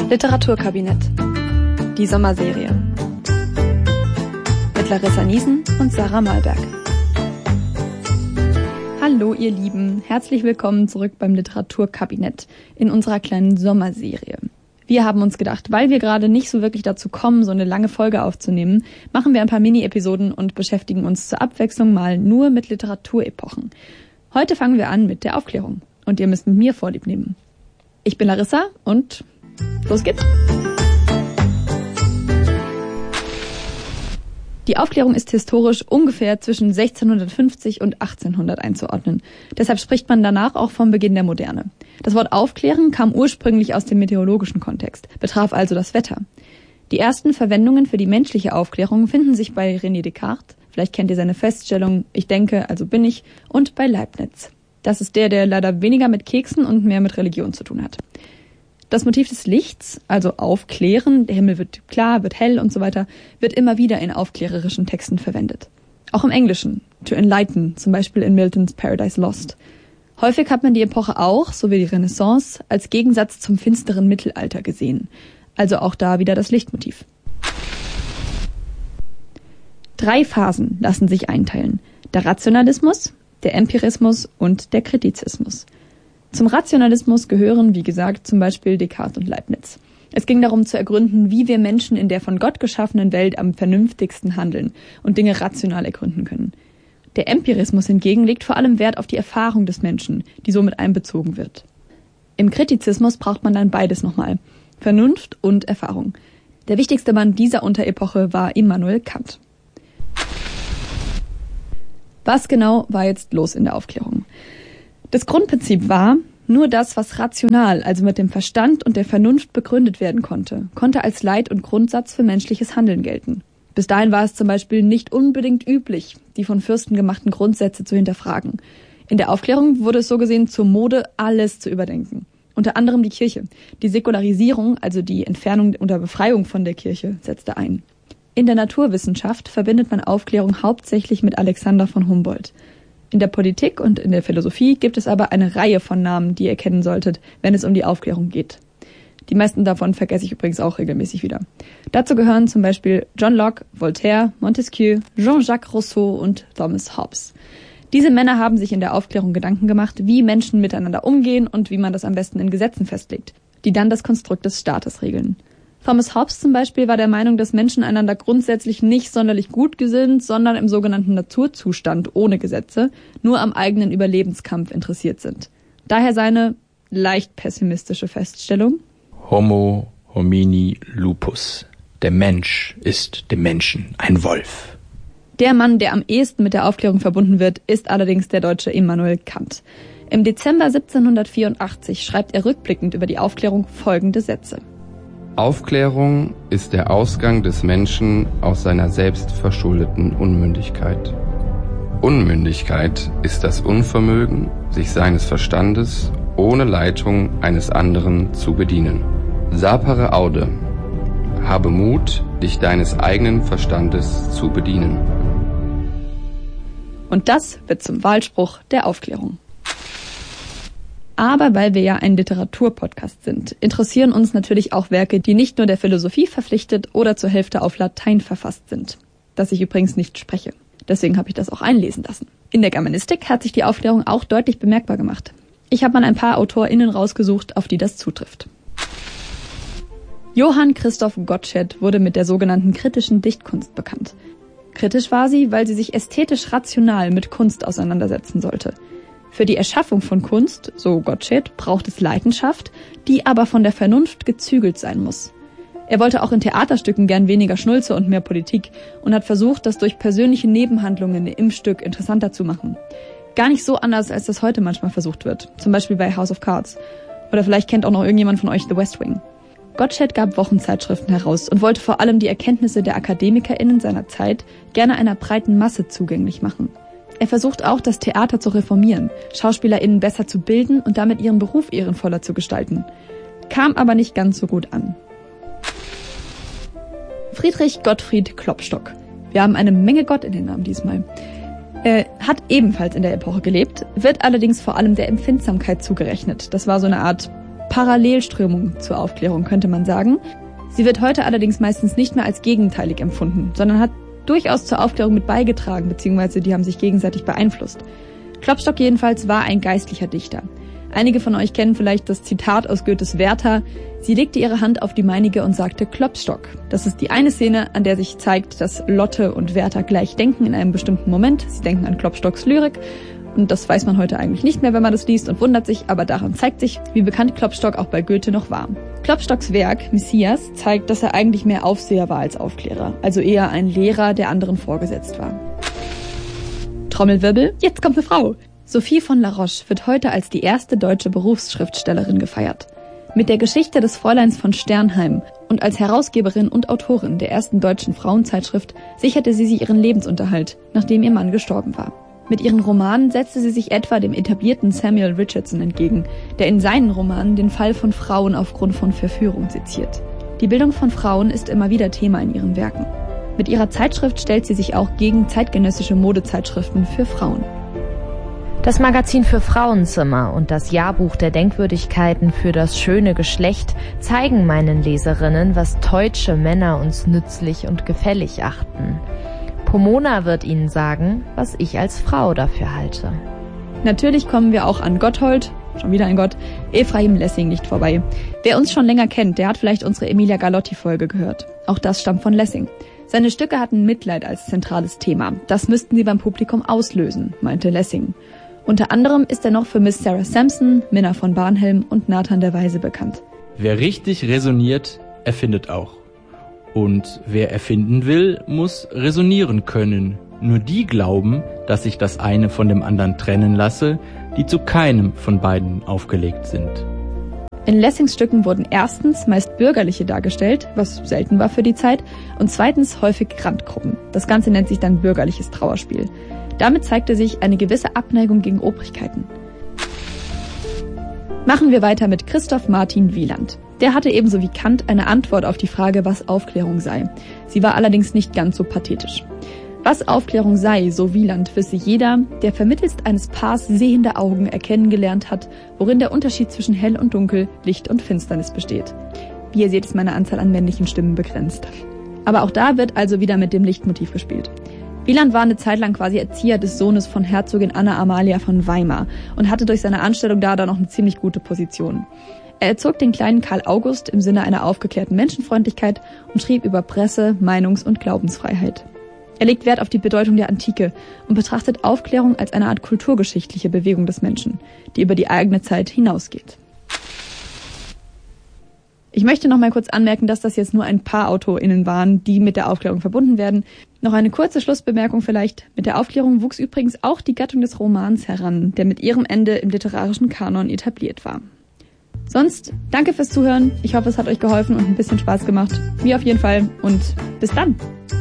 Literaturkabinett. Die Sommerserie. Mit Larissa Niesen und Sarah Malberg. Hallo ihr Lieben, herzlich willkommen zurück beim Literaturkabinett in unserer kleinen Sommerserie. Wir haben uns gedacht, weil wir gerade nicht so wirklich dazu kommen, so eine lange Folge aufzunehmen, machen wir ein paar Mini-Episoden und beschäftigen uns zur Abwechslung mal nur mit Literaturepochen. Heute fangen wir an mit der Aufklärung und ihr müsst mit mir Vorlieb nehmen. Ich bin Larissa und los geht's! Die Aufklärung ist historisch ungefähr zwischen 1650 und 1800 einzuordnen. Deshalb spricht man danach auch vom Beginn der Moderne. Das Wort Aufklären kam ursprünglich aus dem meteorologischen Kontext, betraf also das Wetter. Die ersten Verwendungen für die menschliche Aufklärung finden sich bei René Descartes, vielleicht kennt ihr seine Feststellung, ich denke, also bin ich, und bei Leibniz. Das ist der leider weniger mit Keksen und mehr mit Religion zu tun hat. Das Motiv des Lichts, also aufklären, der Himmel wird klar, wird hell und so weiter, wird immer wieder in aufklärerischen Texten verwendet. Auch im Englischen, to enlighten, zum Beispiel in Miltons Paradise Lost. Häufig hat man die Epoche auch, so wie die Renaissance, als Gegensatz zum finsteren Mittelalter gesehen. Also auch da wieder das Lichtmotiv. 3 Phasen lassen sich einteilen. Der Rationalismus, der Empirismus und der Kritizismus. Zum Rationalismus gehören, wie gesagt, zum Beispiel Descartes und Leibniz. Es ging darum zu ergründen, wie wir Menschen in der von Gott geschaffenen Welt am vernünftigsten handeln und Dinge rational ergründen können. Der Empirismus hingegen legt vor allem Wert auf die Erfahrung des Menschen, die somit einbezogen wird. Im Kritizismus braucht man dann beides nochmal, Vernunft und Erfahrung. Der wichtigste Mann dieser Unterepoche war Immanuel Kant. Was genau war jetzt los in der Aufklärung? Das Grundprinzip war, nur das, was rational, also mit dem Verstand und der Vernunft begründet werden konnte, konnte als Leit- und Grundsatz für menschliches Handeln gelten. Bis dahin war es zum Beispiel nicht unbedingt üblich, die von Fürsten gemachten Grundsätze zu hinterfragen. In der Aufklärung wurde es so gesehen zur Mode, alles zu überdenken. Unter anderem die Kirche. Die Säkularisierung, also die Entfernung oder Befreiung von der Kirche, setzte ein. In der Naturwissenschaft verbindet man Aufklärung hauptsächlich mit Alexander von Humboldt. In der Politik und in der Philosophie gibt es aber eine Reihe von Namen, die ihr kennen solltet, wenn es um die Aufklärung geht. Die meisten davon vergesse ich übrigens auch regelmäßig wieder. Dazu gehören zum Beispiel John Locke, Voltaire, Montesquieu, Jean-Jacques Rousseau und Thomas Hobbes. Diese Männer haben sich in der Aufklärung Gedanken gemacht, wie Menschen miteinander umgehen und wie man das am besten in Gesetzen festlegt, die dann das Konstrukt des Staates regeln. Thomas Hobbes zum Beispiel war der Meinung, dass Menschen einander grundsätzlich nicht sonderlich gut gesinnt, sondern im sogenannten Naturzustand ohne Gesetze nur am eigenen Überlebenskampf interessiert sind. Daher seine leicht pessimistische Feststellung: Homo homini lupus. Der Mensch ist dem Menschen ein Wolf. Der Mann, der am ehesten mit der Aufklärung verbunden wird, ist allerdings der Deutsche Immanuel Kant. Im Dezember 1784 schreibt er rückblickend über die Aufklärung folgende Sätze. Aufklärung ist der Ausgang des Menschen aus seiner selbstverschuldeten Unmündigkeit. Unmündigkeit ist das Unvermögen, sich seines Verstandes ohne Leitung eines anderen zu bedienen. Sapere aude, habe Mut, dich deines eigenen Verstandes zu bedienen. Und das wird zum Wahlspruch der Aufklärung. Aber weil wir ja ein Literaturpodcast sind, interessieren uns natürlich auch Werke, die nicht nur der Philosophie verpflichtet oder zur Hälfte auf Latein verfasst sind. Das ich übrigens nicht spreche. Deswegen habe ich das auch einlesen lassen. In der Germanistik hat sich die Aufklärung auch deutlich bemerkbar gemacht. Ich habe mal ein paar AutorInnen rausgesucht, auf die das zutrifft. Johann Christoph Gottsched wurde mit der sogenannten kritischen Dichtkunst bekannt. Kritisch war sie, weil sie sich ästhetisch rational mit Kunst auseinandersetzen sollte. Für die Erschaffung von Kunst, so Gottsched, braucht es Leidenschaft, die aber von der Vernunft gezügelt sein muss. Er wollte auch in Theaterstücken gern weniger Schnulze und mehr Politik und hat versucht, das durch persönliche Nebenhandlungen im Stück interessanter zu machen. Gar nicht so anders, als das heute manchmal versucht wird, zum Beispiel bei House of Cards. Oder vielleicht kennt auch noch irgendjemand von euch The West Wing. Gottsched gab Wochenzeitschriften heraus und wollte vor allem die Erkenntnisse der AkademikerInnen seiner Zeit gerne einer breiten Masse zugänglich machen. Er versucht auch, das Theater zu reformieren, SchauspielerInnen besser zu bilden und damit ihren Beruf ehrenvoller zu gestalten. Kam aber nicht ganz so gut an. Friedrich Gottfried Klopstock. Wir haben eine Menge Gott in den Namen diesmal. Hat ebenfalls in der Epoche gelebt, wird allerdings vor allem der Empfindsamkeit zugerechnet. Das war so eine Art Parallelströmung zur Aufklärung, könnte man sagen. Sie wird heute allerdings meistens nicht mehr als gegenteilig empfunden, sondern hat durchaus zur Aufklärung mit beigetragen, beziehungsweise die haben sich gegenseitig beeinflusst. Klopstock jedenfalls war ein geistlicher Dichter. Einige von euch kennen vielleicht das Zitat aus Goethes Werther: Sie legte ihre Hand auf die meinige und sagte Klopstock. Das ist die eine Szene, an der sich zeigt, dass Lotte und Werther gleich denken in einem bestimmten Moment. Sie denken an Klopstocks Lyrik. Und das weiß man heute eigentlich nicht mehr, wenn man das liest, und wundert sich, aber daran zeigt sich, wie bekannt Klopstock auch bei Goethe noch war. Klopstocks Werk, Messias, zeigt, dass er eigentlich mehr Aufseher war als Aufklärer, also eher ein Lehrer, der anderen vorgesetzt war. Trommelwirbel, jetzt kommt eine Frau! Sophie von La Roche wird heute als die erste deutsche Berufsschriftstellerin gefeiert. Mit der Geschichte des Fräuleins von Sternheim und als Herausgeberin und Autorin der ersten deutschen Frauenzeitschrift sicherte sie sich ihren Lebensunterhalt, nachdem ihr Mann gestorben war. Mit ihren Romanen setzte sie sich etwa dem etablierten Samuel Richardson entgegen, der in seinen Romanen den Fall von Frauen aufgrund von Verführung seziert. Die Bildung von Frauen ist immer wieder Thema in ihren Werken. Mit ihrer Zeitschrift stellt sie sich auch gegen zeitgenössische Modezeitschriften für Frauen. Das Magazin für Frauenzimmer und das Jahrbuch der Denkwürdigkeiten für das schöne Geschlecht zeigen meinen Leserinnen, was deutsche Männer uns nützlich und gefällig achten. Pomona wird Ihnen sagen, was ich als Frau dafür halte. Natürlich kommen wir auch an Gotthold, schon wieder ein Gott, Ephraim Lessing nicht vorbei. Wer uns schon länger kennt, der hat vielleicht unsere Emilia Galotti-Folge gehört. Auch das stammt von Lessing. Seine Stücke hatten Mitleid als zentrales Thema. Das müssten sie beim Publikum auslösen, meinte Lessing. Unter anderem ist er noch für Miss Sarah Sampson, Minna von Barnhelm und Nathan der Weise bekannt. Wer richtig resoniert, erfindet auch. Und wer erfinden will, muss resonieren können. Nur die glauben, dass sich das eine von dem anderen trennen lasse, die zu keinem von beiden aufgelegt sind. In Lessings Stücken wurden erstens meist Bürgerliche dargestellt, was selten war für die Zeit, und zweitens häufig Randgruppen. Das Ganze nennt sich dann bürgerliches Trauerspiel. Damit zeigte sich eine gewisse Abneigung gegen Obrigkeiten. Machen wir weiter mit Christoph Martin Wieland. Der hatte ebenso wie Kant eine Antwort auf die Frage, was Aufklärung sei. Sie war allerdings nicht ganz so pathetisch. Was Aufklärung sei, so Wieland, wisse jeder, der vermittelst eines Paars sehende Augen erkennen gelernt hat, worin der Unterschied zwischen hell und dunkel, Licht und Finsternis besteht. Wie ihr seht, ist meine Anzahl an männlichen Stimmen begrenzt. Aber auch da wird also wieder mit dem Lichtmotiv gespielt. Wieland war eine Zeit lang quasi Erzieher des Sohnes von Herzogin Anna Amalia von Weimar und hatte durch seine Anstellung da noch eine ziemlich gute Position. Er erzog den kleinen Karl August im Sinne einer aufgeklärten Menschenfreundlichkeit und schrieb über Presse-, Meinungs- und Glaubensfreiheit. Er legt Wert auf die Bedeutung der Antike und betrachtet Aufklärung als eine Art kulturgeschichtliche Bewegung des Menschen, die über die eigene Zeit hinausgeht. Ich möchte noch mal kurz anmerken, dass das jetzt nur ein paar AutorInnen waren, die mit der Aufklärung verbunden werden. Noch eine kurze Schlussbemerkung vielleicht. Mit der Aufklärung wuchs übrigens auch die Gattung des Romans heran, der mit ihrem Ende im literarischen Kanon etabliert war. Sonst, danke fürs Zuhören. Ich hoffe, es hat euch geholfen und ein bisschen Spaß gemacht. Mir auf jeden Fall. Und bis dann.